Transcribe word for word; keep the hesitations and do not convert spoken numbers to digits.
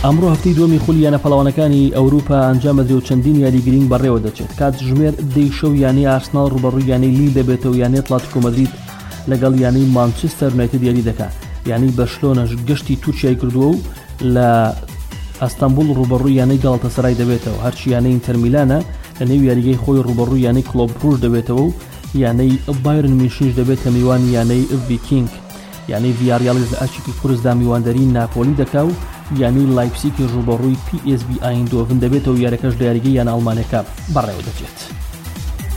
ئەمڕۆ هەفتەی دووەمی خولیانە پەڵەوانەکانی ئەوروپا ئەنجامەدرێ و چەندین یاری گرنگ بەڕێوە دەچێت. کات ژمێر دەی شەو یانەی ئارسناڵ ڕوبەڕووی یانەی لیل دەبێتەوە، یانەی ئەتلێتیکۆ مەدرید لەگەڵ یانەی مانچستەر یونایتد یاری دەکات، یانەی بەرشلۆنەش گەشتی تورکیای کردووە و لە ئەستەمبول ڕوبەڕووی یانەی گاڵاتەسەرای دەبێتەوە. هەرچی یانەی ئینتەر میلانە لە نێو یاریگەی خۆی ڕوبەڕووی یانەی کلۆب ڕوژ دەبێتەوە و یانەی بایرن میونخیش دەبێتە میوان یانەی ڤیکینگ، یانەی ڤیاریاڵیش لە ئەرچێکی قورسدا میواندەری ناپۆلی دەکات و یانەی لایپسیکی ڕوبەڕووی پی ئێس ڤی ئایندۆڤن دەبێتەوە، یاریەکەش لە یاریگەی یانە ئەڵمانیەکە بەڕێوە دەچێت.